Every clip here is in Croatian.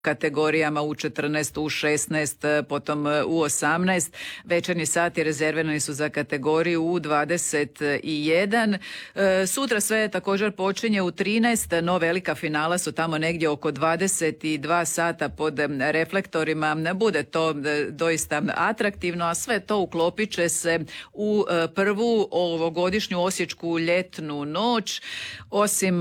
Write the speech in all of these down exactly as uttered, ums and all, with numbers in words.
kategorijama U četrnaest, U šesnaest, potom U osamnaest. Večernji sati rezervirani su za kategoriju U dvadeset jedan. Sutra sve također počinje u trinaest, no velika finala su tamo negdje oko dvadeset dva sata pod reflektorima. Bude to doista atraktivno, a sve to uklopit će se u prvu ovogodišnju osječku ljetnu noć. Osim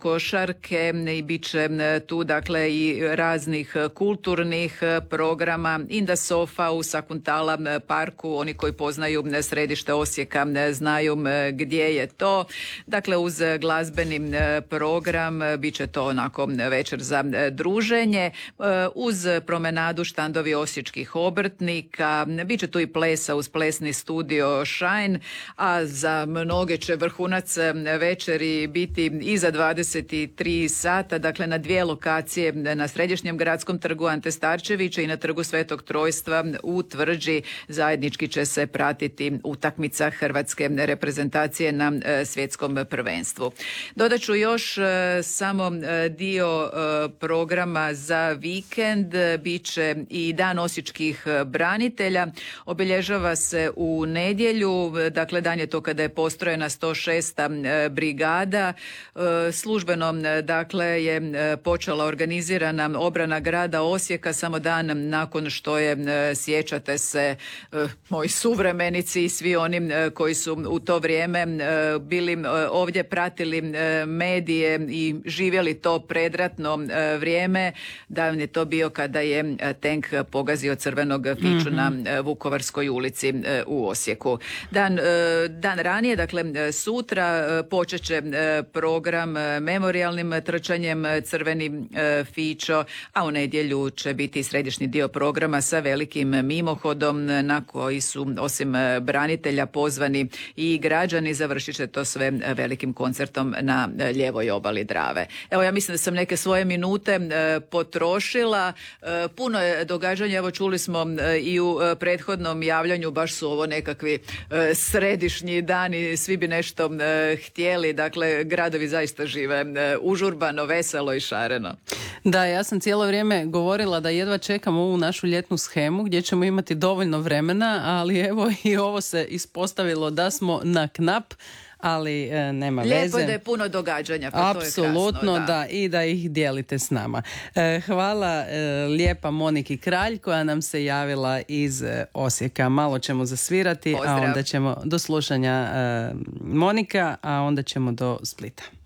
košarke i bit će tu dakle i razni kulturnih programa. Inda Sofa u Sakuntala parku, oni koji poznaju središte Osijeka znaju gdje je to. Dakle, uz glazbeni program bit će to onako večer za druženje. Uz promenadu štandovi osječkih obrtnika. Bit će tu i plesa uz plesni studio Shine, a za mnoge će vrhunac večeri biti iza dvadeset tri sata, dakle na dvije lokacije, na središnjem gradskom trgu Ante Starčevića i na trgu Svetog Trojstva u Tvrđi. Zajednički će se pratiti utakmica hrvatske reprezentacije na svjetskom prvenstvu. Dodat ću još samo dio programa za vikend. Biće i Dan osječkih branitelja. Obilježava se u nedjelju, dakle dan je to kada je postrojena sto šesta brigada. Službeno dakle je počela organizirana obrana grada Osijeka samo dan nakon što je, sjećate se, moji suvremenici i svi oni koji su u to vrijeme bili ovdje, pratili medije i živjeli to predratno vrijeme, da je to bio kada je tenk pogazio crvenog fiću mm-hmm. na Vukovarskoj ulici u Osijeku. Dan, dan ranije, dakle sutra, počet će program memorijalnim trčanjem Crveni fićo, a u nedjelju će biti središnji dio programa sa velikim mimohodom na koji su osim branitelja pozvani i građani. Završit će to sve velikim koncertom na lijevoj obali Drave. Evo, ja mislim da sam neke svoje minute potrošila. Puno je događanja, evo čuli smo i u prethodnom javljanju, baš su ovo nekakvi središnji dani, svi bi nešto htjeli, dakle gradovi zaista žive užurbano, veselo i šareno. Da, ja sam cijelo vrijeme govorila da jedva čekam ovu našu ljetnu shemu gdje ćemo imati dovoljno vremena, ali evo i ovo se ispostavilo da smo na knap, ali e, nema Lijepo veze. Lijepo da je puno događanja, pa apsolutno, to je krasno, da. da, i da ih dijelite s nama. E, hvala e, lijepa Moniki Kralj koja nam se javila iz e, Osijeka. Malo ćemo zasvirati, Pozdrav. A onda ćemo do slušanja e, Monika, a onda ćemo do Splita.